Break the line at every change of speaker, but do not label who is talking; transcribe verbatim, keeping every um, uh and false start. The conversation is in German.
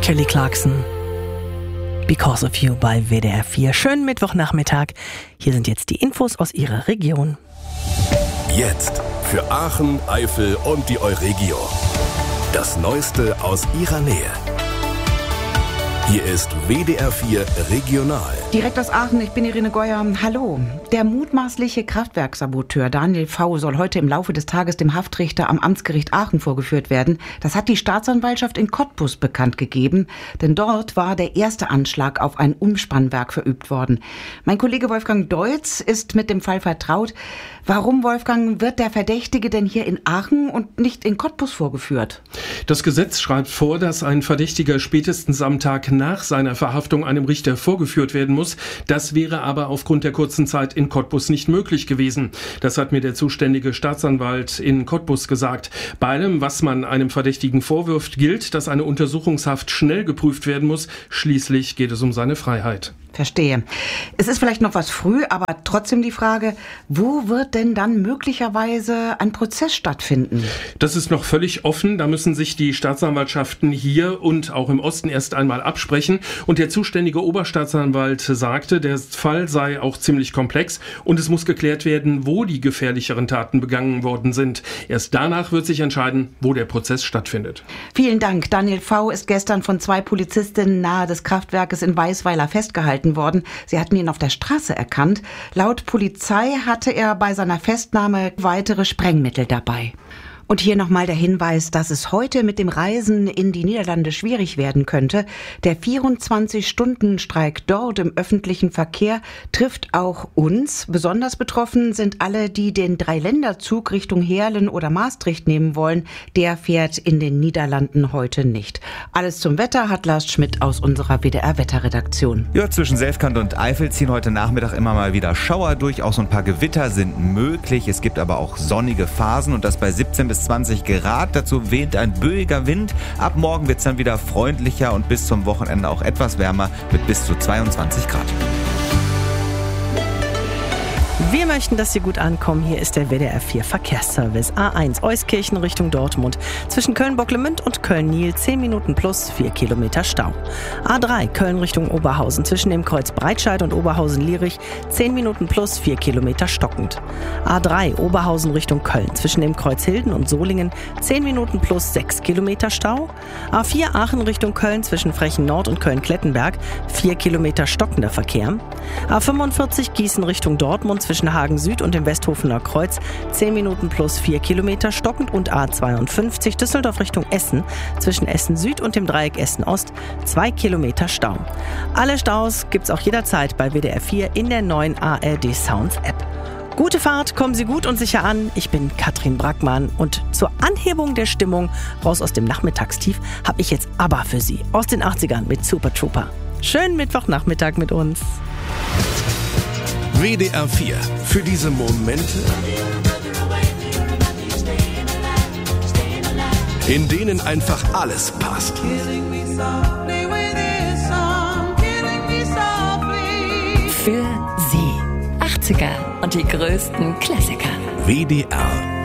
Kelly Clarkson. Because of You bei W D R vier. Schönen Mittwochnachmittag. Hier sind jetzt die Infos aus Ihrer Region.
Jetzt für Aachen, Eifel und die Euregio. Das Neueste aus Ihrer Nähe. Hier ist W D R vier Regional.
Direkt aus Aachen, ich bin Irene Geuer. Hallo. Der mutmaßliche Kraftwerksaboteur Daniel V. soll heute im Laufe des Tages dem Haftrichter am Amtsgericht Aachen vorgeführt werden. Das hat die Staatsanwaltschaft in Cottbus bekannt gegeben. Denn dort war der erste Anschlag auf ein Umspannwerk verübt worden. Mein Kollege Wolfgang Deutz ist mit dem Fall vertraut. Warum, Wolfgang, wird der Verdächtige denn hier in Aachen und nicht in Cottbus vorgeführt?
Das Gesetz schreibt vor, dass ein Verdächtiger spätestens am Tag nach seiner Verhaftung einem Richter vorgeführt werden muss. Das wäre aber aufgrund der kurzen Zeit in Cottbus nicht möglich gewesen. Das hat mir der zuständige Staatsanwalt in Cottbus gesagt. Bei allem, was man einem Verdächtigen vorwirft, gilt, dass eine Untersuchungshaft schnell geprüft werden muss. Schließlich geht es um seine Freiheit.
Verstehe. Es ist vielleicht noch was früh, aber trotzdem die Frage, wo wird denn dann möglicherweise ein Prozess stattfinden?
Das ist noch völlig offen. Da müssen sich die Staatsanwaltschaften hier und auch im Osten erst einmal absprechen. Und der zuständige Oberstaatsanwalt sagte, der Fall sei auch ziemlich komplex und es muss geklärt werden, wo die gefährlicheren Taten begangen worden sind. Erst danach wird sich entscheiden, wo der Prozess stattfindet.
Vielen Dank. Daniel V. ist gestern von zwei Polizistinnen nahe des Kraftwerkes in Weisweiler festgehalten worden. Sie hatten ihn auf der Straße erkannt. Laut Polizei hatte er bei seiner Festnahme weitere Sprengmittel dabei. Und hier nochmal der Hinweis, dass es heute mit dem Reisen in die Niederlande schwierig werden könnte. Der vierundzwanzig-Stunden-Streik dort im öffentlichen Verkehr trifft auch uns. Besonders betroffen sind alle, die den Dreiländerzug Richtung Heerlen oder Maastricht nehmen wollen. Der fährt in den Niederlanden heute nicht. Alles zum Wetter hat Lars Schmidt aus unserer W D R-Wetterredaktion.
Ja, zwischen Selfkant und Eifel ziehen heute Nachmittag immer mal wieder Schauer durch. Auch so ein paar Gewitter sind möglich. Es gibt aber auch sonnige Phasen und das bei siebzehn bis zwanzig Grad. Dazu weht ein böiger Wind. Ab morgen wird es dann wieder freundlicher und bis zum Wochenende auch etwas wärmer mit bis zu zweiundzwanzig Grad.
Wir möchten, dass Sie gut ankommen. Hier ist der W D R vier Verkehrsservice. A eins Euskirchen Richtung Dortmund. Zwischen Köln-Bocklemünd und Köln-Niel zehn Minuten plus vier Kilometer Stau. A drei Köln Richtung Oberhausen. Zwischen dem Kreuz Breitscheid und Oberhausen-Lierich zehn Minuten plus vier Kilometer stockend. A drei Oberhausen Richtung Köln. Zwischen dem Kreuz Hilden und Solingen zehn Minuten plus sechs Kilometer Stau. A vier Aachen Richtung Köln. Zwischen Frechen Nord und Köln-Klettenberg vier Kilometer stockender Verkehr. A fünfundvierzig Gießen Richtung Dortmund. Zwischen Hagen Süd und dem Westhofener Kreuz zehn Minuten plus vier Kilometer stockend und A zweiundfünfzig Düsseldorf Richtung Essen zwischen Essen Süd und dem Dreieck Essen Ost zwei Kilometer Stau. Alle Staus gibt's auch jederzeit bei W D R vier in der neuen A R D Sounds App. Gute Fahrt, kommen Sie gut und sicher an. Ich bin Katrin Brackmann und zur Anhebung der Stimmung raus aus dem Nachmittagstief habe ich jetzt ABBA für Sie aus den achtzigern mit Super Trooper. Schönen Mittwochnachmittag mit uns.
W D R vier. Für diese Momente, in denen einfach alles passt.
Für Sie. achtziger und die größten Klassiker.
W D R